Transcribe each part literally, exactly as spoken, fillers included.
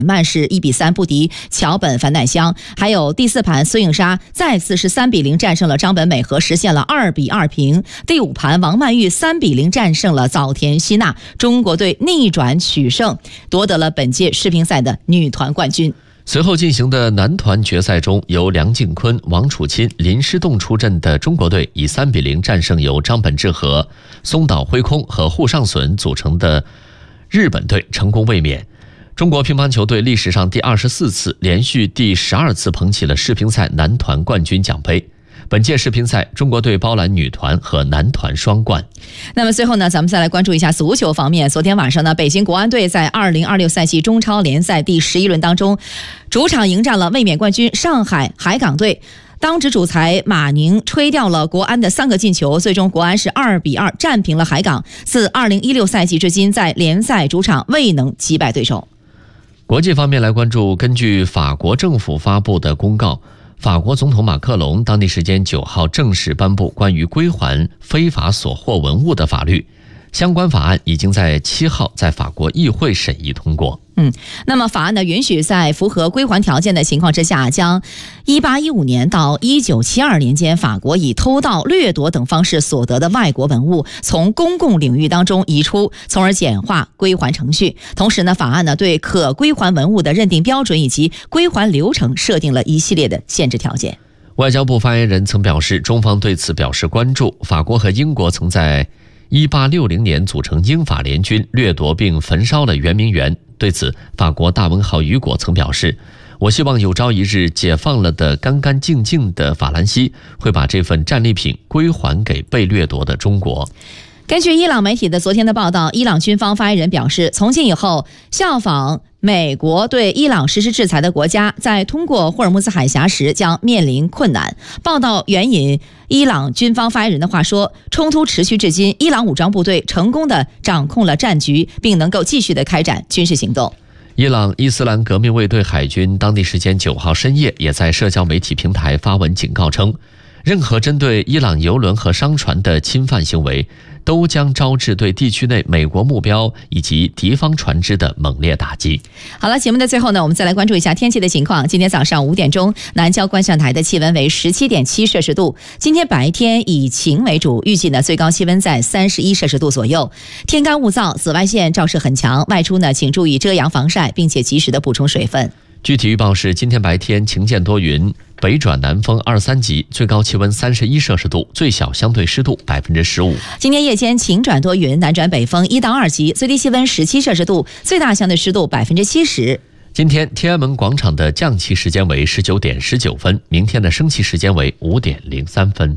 曼是一比三不敌桥本凡乃香，还有第四盘孙颖莎再次是三比零战胜了张本美和，实现了二比二平。第五盘王曼玉三比零战胜了早田希娜，中国队逆转取胜，夺得了本届世乒赛的女团冠军。 随后进行的男团决赛中，由梁靖昆、王楚钦、林诗栋出阵的中国队以三比零战胜由张本智和、松岛辉空和户上隼组成的日本队，成功卫冕。中国乒乓球队历史上第二十四次，连续第十二次捧起了世乒赛男团冠军奖杯。本届世乒赛，中国队包揽女团和男团双冠。 那么最后呢，咱们再来关注一下足球方面。昨天晚上呢，北京国安队在二零二六赛季中超联赛第十一轮当中，主场迎战了卫冕冠军上海海港队。当值主裁马宁吹掉了国安的三个进球，最终国安是二比二战平了海港。自二零一六赛季至今，在联赛主场未能击败对手。 国际方面来关注，根据法国政府发布的公告，法国总统马克龙当地时间九号正式颁布关于归还非法所获文物的法律，相关法案已经在七号在法国议会审议通过。 嗯，那么法案呢，允许在符合归还条件的情况之下，将一八一五年到一九七二年间法国以偷盗、掠夺等方式所得的外国文物从公共领域当中移出，从而简化归还程序。同时呢，法案呢对可归还文物的认定标准以及归还流程设定了一系列的限制条件。 外交部发言人曾表示，中方对此表示关注。法国和英国曾在一八六零年组成英法联军，掠夺并焚烧了圆明园。对此，法国大文豪雨果曾表示，我希望有朝一日解放了的干干净净的法兰西会把这份战利品归还给被掠夺的中国。 根据伊朗媒体的昨天的报道，伊朗军方发言人表示，从今以后效仿美国对伊朗实施制裁的国家在通过霍尔木兹海峡时将面临困难。报道援引伊朗军方发言人的话说，冲突持续至今，伊朗武装部队成功地掌控了战局，并能够继续地开展军事行动。 伊朗伊斯兰革命卫队海军当地时间九号深夜也在社交媒体平台发文警告称，任何针对伊朗油轮和商船的侵犯行为都将招致对地区内美国目标以及敌方船只的猛烈打击。 好了，节目的最后呢，我们再来关注一下天气的情况。今天早上五点钟，南郊观象台的气温为 十七点七摄氏度。今天白天以晴为主，预计呢最高气温在三十一摄氏度左右。天干物燥，紫外线照射很强，外出呢请注意遮阳防晒，并且及时的补充水分。 具体预报是，今天白天晴间多云，北转南风二三级，最高气温三十一摄氏度，最小相对湿度百分之十五。 今天夜间晴转多云，南转北风一到二级，最低气温十七摄氏度，最大相对湿度百分之七十。 今天天安门广场的降旗时间为十九点十九分，明天的升旗时间为五点零三分。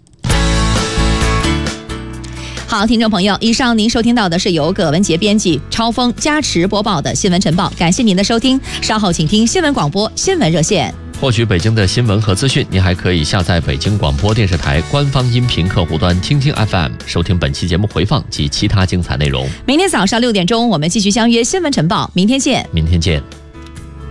好，听众朋友，以上您收听到的是由葛文杰编辑、超峰加持播报的新闻晨报，感谢您的收听。稍后请听新闻广播新闻热线。 获取北京的新闻和资讯，您还可以下载北京广播电视台官方音频客户端听听 F M， 收听本期节目回放及其他精彩内容。 明天早上六点钟，我们继续相约新闻晨报，明天见。 明天见。